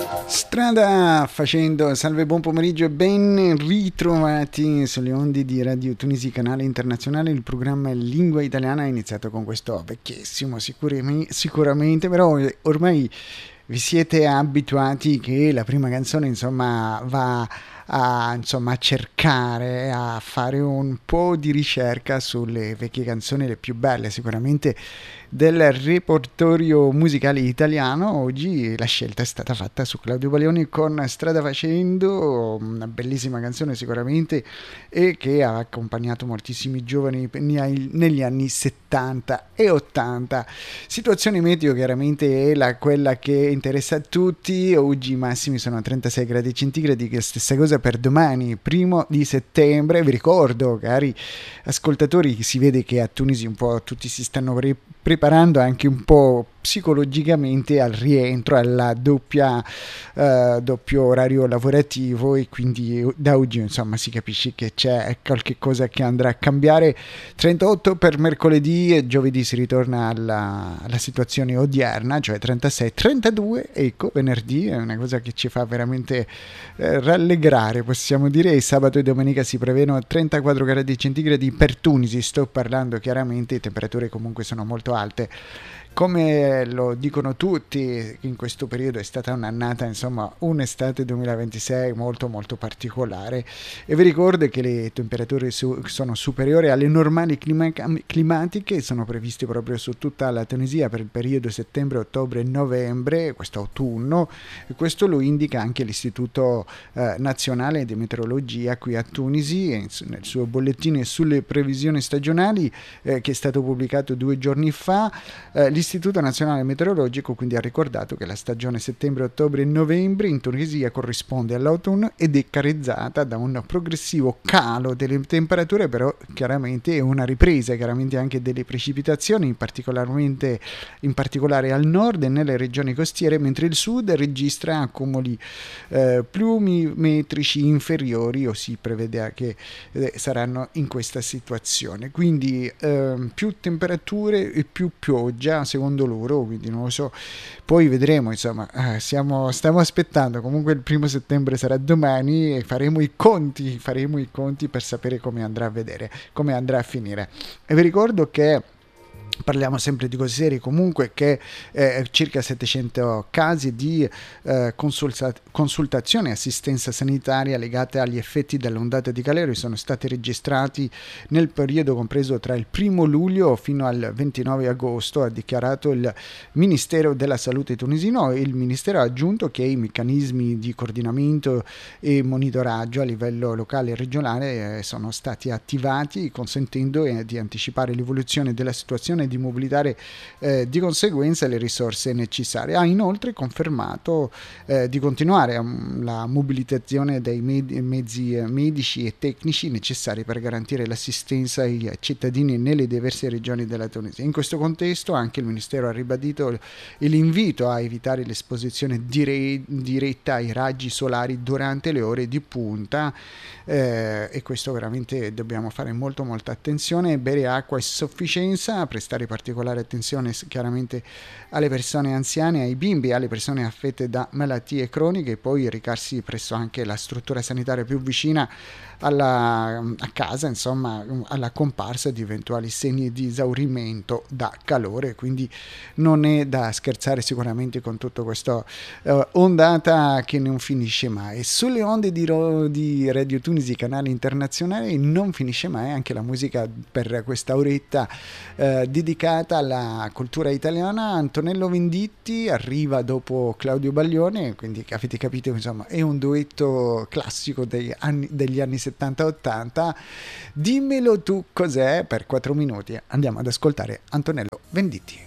Strada facendo, salve, buon pomeriggio e ben ritrovati sulle onde di Radio Tunisi, canale internazionale. Il programma Lingua Italiana è iniziato con questo vecchissimo sicuramente, però ormai vi siete abituati che la prima canzone insomma va a cercare, a fare un po' di ricerca sulle vecchie canzoni, le più belle sicuramente del repertorio musicale italiano. Oggi la scelta è stata fatta su Claudio Baglioni con Strada Facendo, una bellissima canzone sicuramente, e che ha accompagnato moltissimi giovani negli anni 70 e 80. Situazione meteo chiaramente è quella che interessa a tutti. Oggi i massimi sono 36 gradi centigradi, che è la stessa cosa per domani, 1 settembre. Vi ricordo, cari ascoltatori, che si vede che a Tunisi un po' tutti si stanno preparando anche un po' psicologicamente al rientro, alla doppio orario lavorativo, e quindi da oggi insomma si capisce che c'è qualche cosa che andrà a cambiare. 38 per mercoledì, e giovedì si ritorna alla situazione odierna, cioè 36, 32, ecco, venerdì è una cosa che ci fa veramente rallegrare, possiamo dire. E sabato e domenica si prevedono 34 gradi centigradi per Tunisi, sto parlando chiaramente, le temperature comunque sono molto alte. Come lo dicono tutti, in questo periodo è stata un'annata, insomma, un'estate 2026 molto molto particolare, e vi ricordo che le temperature sono superiori alle normali climatiche, sono previste proprio su tutta la Tunisia per il periodo settembre, ottobre e novembre, questo autunno, e questo lo indica anche l'Istituto Nazionale di Meteorologia qui a Tunisi nel suo bollettino sulle previsioni stagionali, che è stato pubblicato 2 giorni fa. L'Istituto Nazionale Meteorologico quindi ha ricordato che la stagione settembre, ottobre e novembre in Tunisia corrisponde all'autunno ed è caratterizzata da un progressivo calo delle temperature, però chiaramente è una ripresa chiaramente anche delle precipitazioni, in particolare al nord e nelle regioni costiere, mentre il sud registra accumuli pluviometrici inferiori, o si prevede che saranno in questa situazione. Quindi più temperature e più pioggia secondo loro, quindi non lo so, poi vedremo, insomma. Stiamo aspettando. Comunque il 1 settembre sarà domani e faremo i conti per sapere come andrà a finire. E vi ricordo che parliamo sempre di cose serie, comunque, che circa 700 casi di consultazione e assistenza sanitaria legate agli effetti dell'ondata di calore sono stati registrati nel periodo compreso tra il 1 luglio fino al 29 agosto, ha dichiarato il Ministero della Salute tunisino. Il Ministero ha aggiunto che i meccanismi di coordinamento e monitoraggio a livello locale e regionale sono stati attivati, consentendo di anticipare l'evoluzione della situazione e di mobilitare di conseguenza le risorse necessarie. Ha inoltre confermato di continuare la mobilitazione dei mezzi medici e tecnici necessari per garantire l'assistenza ai cittadini nelle diverse regioni della Tunisia. In questo contesto anche il Ministero ha ribadito l'invito a evitare l'esposizione diretta ai raggi solari durante le ore di punta, e questo veramente dobbiamo fare molta attenzione. Bere acqua a sufficienza, prestare particolare attenzione chiaramente alle persone anziane, ai bimbi, alle persone affette da malattie croniche, e poi recarsi presso anche la struttura sanitaria più vicina a casa, insomma, alla comparsa di eventuali segni di esaurimento da calore. Quindi non è da scherzare sicuramente con tutto questo ondata che non finisce mai. Sulle onde di Radio Tunisi, canale internazionale, non finisce mai anche la musica per questa oretta dedicata alla cultura italiana. Antonello Venditti arriva dopo Claudio Baglione, quindi avete capito, insomma, è un duetto classico degli anni 70-80. Dimmelo tu cos'è, per 4 minuti andiamo ad ascoltare Antonello Venditti.